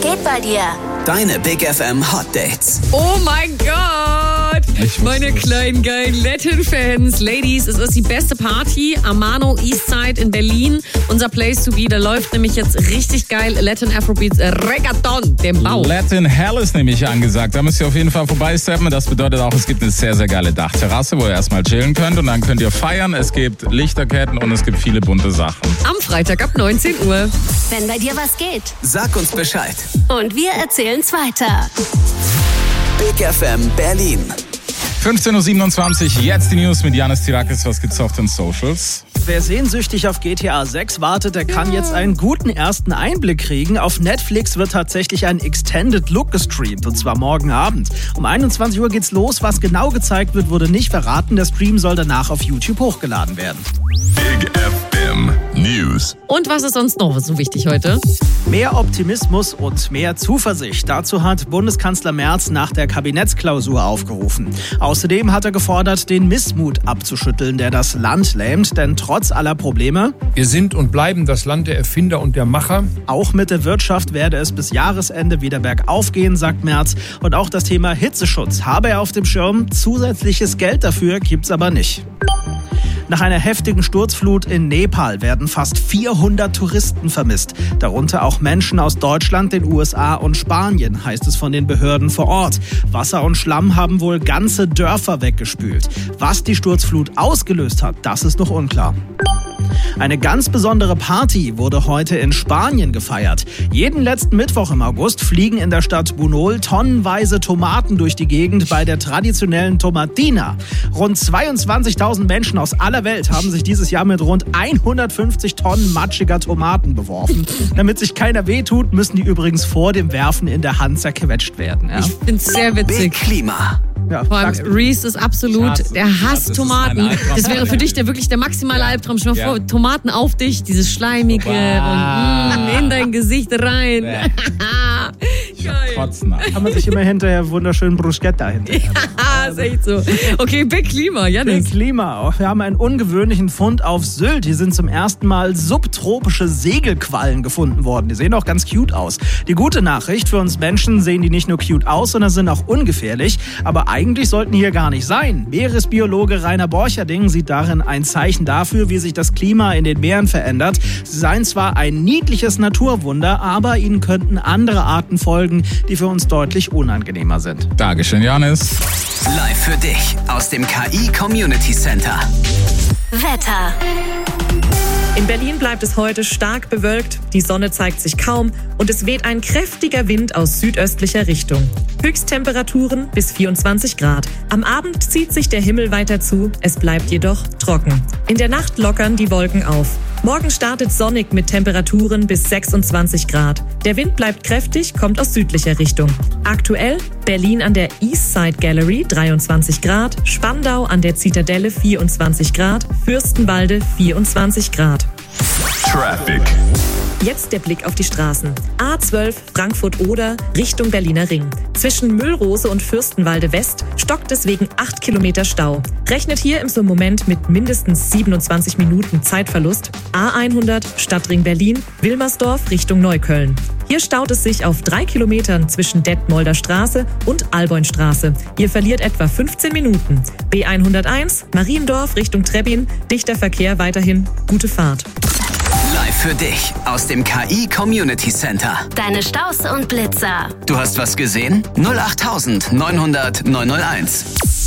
geht bei dir? Deine Big FM Hot Dates. Oh mein Gott! Meine kleinen geilen Latin-Fans. Ladies, es ist die beste Party. Amano Eastside in Berlin. Unser Place to be. Da läuft nämlich jetzt richtig geil Latin Afrobeats Reggaeton, dem Bau. Latin Hell ist nämlich angesagt. Da müsst ihr auf jeden Fall vorbeisteppen. Das bedeutet auch, es gibt eine sehr, sehr geile Dachterrasse, wo ihr erstmal chillen könnt. Und dann könnt ihr feiern. Es gibt Lichterketten und es gibt viele bunte Sachen. Am Freitag ab 19 Uhr. Wenn bei dir was geht. Sag uns Bescheid. Und wir erzählen's weiter. Big FM Berlin. 15.27 Uhr, jetzt die News mit Janis Tirakis. Was gibt's auf den Socials? Wer sehnsüchtig auf GTA 6 wartet, der kann jetzt einen guten ersten Einblick kriegen. Auf Netflix wird tatsächlich ein Extended Look gestreamt, und zwar morgen Abend. Um 21 Uhr geht's los. Was genau gezeigt wird, wurde nicht verraten. Der Stream soll danach auf YouTube hochgeladen werden. Big FM News. Und was ist sonst noch so wichtig heute? Mehr Optimismus und mehr Zuversicht. Dazu hat Bundeskanzler Merz nach der Kabinettsklausur aufgerufen. Außerdem hat er gefordert, den Missmut abzuschütteln, der das Land lähmt. Denn trotz aller Probleme, wir sind und bleiben das Land der Erfinder und der Macher. Auch mit der Wirtschaft werde es bis Jahresende wieder bergauf gehen, sagt Merz. Und auch das Thema Hitzeschutz habe er auf dem Schirm. Zusätzliches Geld dafür gibt's aber nicht. Nach einer heftigen Sturzflut in Nepal werden fast 400 Touristen vermisst. Darunter auch Menschen aus Deutschland, den USA und Spanien, heißt es von den Behörden vor Ort. Wasser und Schlamm haben wohl ganze Dörfer weggespült. Was die Sturzflut ausgelöst hat, das ist noch unklar. Eine ganz besondere Party wurde heute in Spanien gefeiert. Jeden letzten Mittwoch im August fliegen in der Stadt Bunol tonnenweise Tomaten durch die Gegend bei der traditionellen Tomatina. Rund 22.000 Menschen aus aller Welt haben sich dieses Jahr mit rund 150 Tonnen matschiger Tomaten beworfen. Damit sich keiner wehtut, müssen die übrigens vor dem Werfen in der Hand zerquetscht werden. Ja? Ich find's sehr witzig. Big Klima. Ja, Vor allem Reese ist absolut, der hasst Tomaten. Das wäre für dich wirklich der maximale Albtraum. Stell dir mal vor, Tomaten auf dich, dieses Schleimige und in dein Gesicht rein. Kotzen. Kann man sich immer hinterher wunderschön Bruschetta hinterher. Ja, ist echt so. Okay, Big Klima, Janis. Big Klima. Wir haben einen ungewöhnlichen Fund auf Sylt. Hier sind zum ersten Mal subtropische Segelquallen gefunden worden. Die sehen auch ganz cute aus. Die gute Nachricht, für uns Menschen sehen die nicht nur cute aus, sondern sind auch ungefährlich. Aber eigentlich sollten die hier gar nicht sein. Meeresbiologe Rainer Borcherding sieht darin ein Zeichen dafür, wie sich das Klima in den Meeren verändert. Sie seien zwar ein niedliches Naturwunder, aber ihnen könnten andere Arten folgen, die für uns deutlich unangenehmer sind. Dankeschön, Janis. Live für dich aus dem KI Community Center. Wetter. In Berlin bleibt es heute stark bewölkt, die Sonne zeigt sich kaum und es weht ein kräftiger Wind aus südöstlicher Richtung. Höchsttemperaturen bis 24 Grad. Am Abend zieht sich der Himmel weiter zu, es bleibt jedoch trocken. In der Nacht lockern die Wolken auf. Morgen startet sonnig mit Temperaturen bis 26 Grad. Der Wind bleibt kräftig, kommt aus südlicher Richtung. Aktuell Berlin an der Eastside Gallery 23 Grad, Spandau an der Zitadelle 24 Grad, Fürstenwalde 24 Grad. Traffic. Jetzt der Blick auf die Straßen. A12 Frankfurt-Oder Richtung Berliner Ring. Zwischen Müllrose und Fürstenwalde West stockt es wegen 8 Kilometer Stau. Rechnet hier im Moment mit mindestens 27 Minuten Zeitverlust. A100 Stadtring Berlin, Wilmersdorf Richtung Neukölln. Hier staut es sich auf 3 Kilometern zwischen Detmolder Straße und Alboinstraße. Ihr verliert etwa 15 Minuten. B101 Mariendorf Richtung Trebbin. Dichter Verkehr weiterhin. Gute Fahrt. Live für dich aus dem KI Community Center. Deine Staus und Blitzer. Du hast was gesehen? 08900 901.